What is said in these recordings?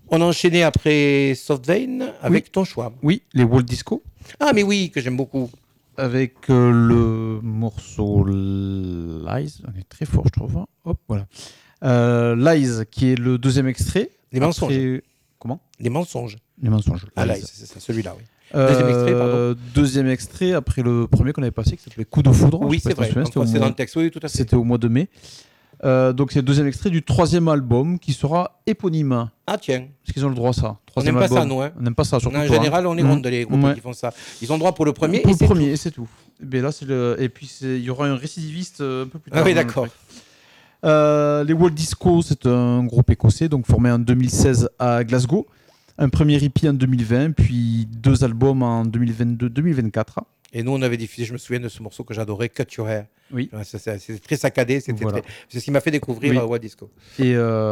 On a enchaîné après Soft Vein avec ton choix. Oui, les World Disco. Ah, mais oui, que j'aime beaucoup. Avec le morceau Lies. On est très fort, je trouve. Hein. Hop, voilà. Lies, qui est le deuxième extrait. Les mensonges. Comment? Les mensonges. Les mensonges. Ah, là, Lies. c'est ça, celui-là, oui. Deuxième extrait, pardon. Deuxième extrait, après le premier qu'on avait passé, qui s'appelait Coup de foudre. Oui, c'est vrai. C'est dans le texte, oui, tout à fait. C'était au mois de mai. Donc c'est le deuxième extrait du troisième album qui sera éponyme. Ah tiens. Parce qu'ils ont le droit à ça. On n'aime pas ça, nous. Hein. On n'aime pas ça, surtout. En général, on est contre les groupes qui font ça. Ils ont le droit pour le premier pour et le c'est premier, tout. et c'est tout. Et, là, et puis il y aura un récidiviste un peu plus tard. Ah oui, d'accord. Les World Disco, c'est un groupe écossais donc formé en 2016 à Glasgow. Un premier EP en 2020, puis 2 albums en 2022-2024. Et nous, on avait diffusé, je me souviens de ce morceau que j'adorais, Cut Your Hair. Oui. C'était très saccadé, Voilà. c'est ce qui m'a fait découvrir World Disco. Et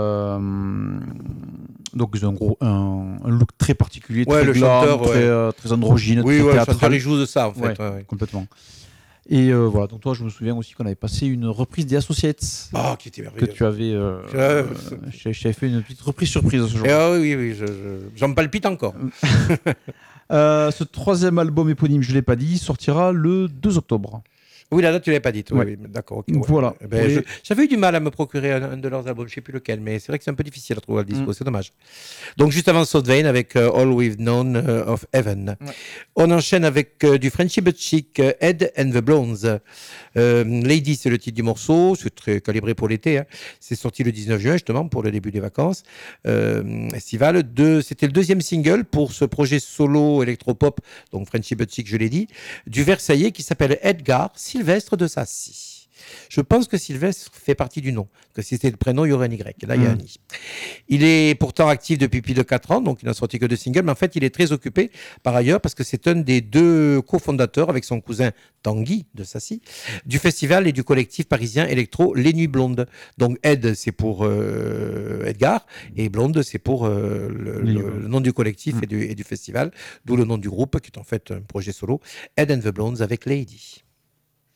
donc ils ont un look très particulier, très le glam, chanteur, très androgyne, oui, très le théâtral. chanteur, il joue de ça en fait. Ouais. Complètement. Et voilà, donc toi, je me souviens aussi qu'on avait passé une reprise des Associates. Ah, qui était merveilleux. Que tu avais. J'avais fait une petite reprise surprise ce jour. Ah oui, j'en palpite encore. Ce troisième album éponyme, je ne l'ai pas dit, sortira le 2 octobre. Oui, la date, tu ne l'avais pas dite. Ouais. Oui, d'accord. Okay, voilà. J'avais eu du mal à me procurer un de leurs albums, je ne sais plus lequel, mais c'est vrai que c'est un peu difficile à trouver à dispo, c'est dommage. Donc, juste avant Soft Vein, avec All We've Known of Heaven. Ouais. On enchaîne avec du Frenchy But Chic, Ed and the Blondes. Lady, c'est le titre du morceau, c'est très calibré pour l'été. Hein. C'est sorti le 19 juin, justement, pour le début des vacances estivales. C'était le deuxième single pour ce projet solo électropop, donc Frenchy But Chic, je l'ai dit, du Versaillais qui s'appelle Edgar Sylvestre de Sassy. Je pense que Sylvestre fait partie du nom. Que si c'était le prénom, il y aurait un Y. Là, il y a un I. Il est pourtant actif depuis plus de 4 ans, donc il n'a sorti que 2 singles, mais en fait, il est très occupé par ailleurs parce que c'est un des 2 cofondateurs avec son cousin Tanguy de Sassy du festival et du collectif parisien électro Les Nuits Blondes. Donc Ed, c'est pour Edgar et Blonde, c'est pour le nom du collectif et du festival, d'où le nom du groupe qui est en fait un projet solo, Ed and the Blondes avec Lady.